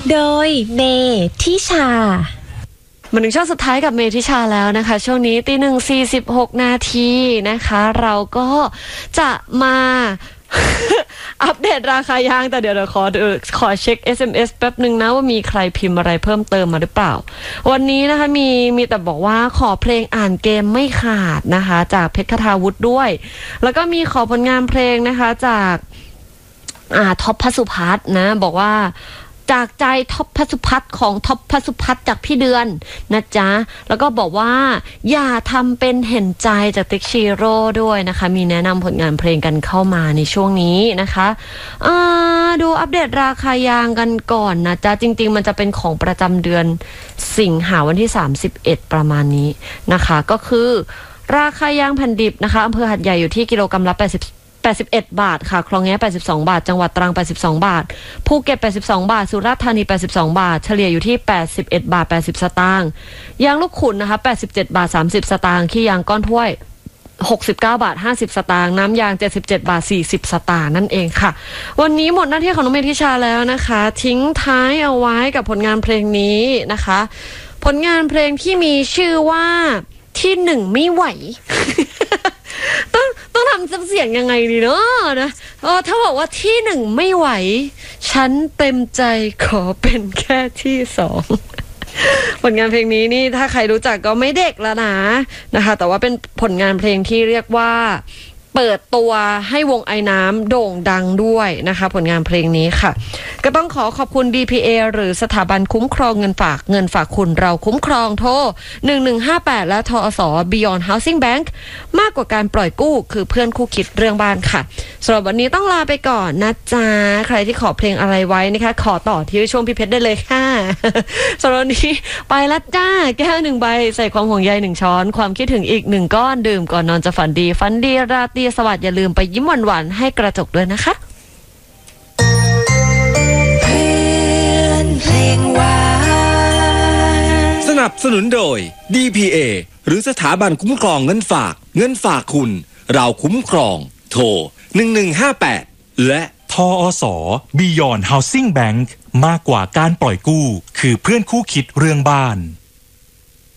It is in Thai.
โดยเมทิชามาถึงช่วงสุดท้ายกับเมทิชาแล้วนะคะช่วงนี้ตี1:46นะคะเราก็จะมาอัปเดตราคายางแต่เดี๋ยวขอเช็ค SMS แป๊บนึงนะว่ามีใครพิมพ์อะไรเพิ่มเติมมาหรือเปล่าวันนี้นะคะมีแต่บอกว่าขอเพลงอ่านเกมไม่ขาดนะคะจากเพชรคทาวุฒิด้วยแล้วก็มีขอผลงานเพลงนะคะจากท็อปพสุพัฒน์นะบอกว่าจากใจท็อปพสุพัฒน์ของท็อปพสุพัฒน์จากพี่เดือนนะจ๊ะแล้วก็บอกว่าอย่าทำเป็นเห็นใจจากติ๊กชิโร่ด้วยนะคะมีแนะนำผลงานเพลงกันเข้ามาในช่วงนี้นะคะดูอัปเดตราคายางกันก่อนนะจ๊ะจริงๆมันจะเป็นของประจำเดือนสิงหาวันที่31ประมาณนี้นะคะก็คือราคายางแผ่นดิบนะคะอำเภอหัดใหญ่อยู่ที่กิโลกรัมละ81 บาทค่ะคลองแง82 บาทจังหวัดตรัง82 บาทภูเก็ต82 บาทสุราษฎร์ธานี82 บาทเฉลี่ยอยู่ที่81 บาท80 สตางค์ยางลูกขุนนะคะ87 บาท30 สตางค์ขี้ยางก้อนถ้วย69 บาท50 สตางค์น้ำยาง77 บาท40 สตางค์นั่นเองค่ะวันนี้หมดหน้าที่ของน้องเมธิชาแล้วนะคะทิ้งท้ายเอาไว้กับผลงานเพลงนี้นะคะผลงานเพลงที่มีชื่อว่าที่หนึ่งไม่ไหว ต้องทำเสียงยังไงดีเนาะนะถ้าบอกว่าที่หนึ่งไม่ไหวฉันเต็มใจขอเป็นแค่ที่สอง ผลงานเพลงนี้นี่ถ้าใครรู้จักก็ไม่เด็กแล้วนะคะแต่ว่าเป็นผลงานเพลงที่เรียกว่าเปิดตัวให้วงไอน้ำโด่งดังด้วยนะคะผลงานเพลงนี้ค่ะก็ต้องขอบคุณ DPA หรือสถาบันคุ้มครองเงินฝากคุณเราคุ้มครองโทร1158และทอส Beyond Housing Bank มากกว่าการปล่อยกู้คือเพื่อนคู่คิดเรื่องบ้านค่ะสำหรับวันนี้ต้องลาไปก่อนนะจ๊ะใครที่ขอเพลงอะไรไว้นะคะขอต่อที่ช่วงพี่เพชรได้เลยค่ะ สำหรับวันนี้ไปละจ้าแก้ว1ใบใส่ความห่วงใย1ช้อนความคิดถึงอีก1ก้อนดื่มก่อนนอนจะฝันดีราตรีสวัสดิ์อย่าลืมไปยิ้มหวานๆให้กระจกด้วยนะคะเพลงหวานสนับสนุนโดย DPA หรือสถาบันคุ้มครองเงินฝากคุณเราคุ้มครองโทร1158และทอส Beyond Housing Bank มากกว่าการปล่อยกู้คือเพื่อนคู่คิดเรื่องบ้าน